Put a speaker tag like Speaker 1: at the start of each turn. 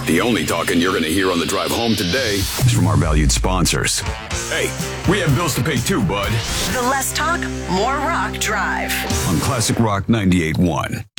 Speaker 1: The only talking you're going to hear on the drive home today is from our valued sponsors. Hey, we have bills to pay too, bud.
Speaker 2: The Less Talk, More Rock Drive.
Speaker 1: On Classic Rock 98.1.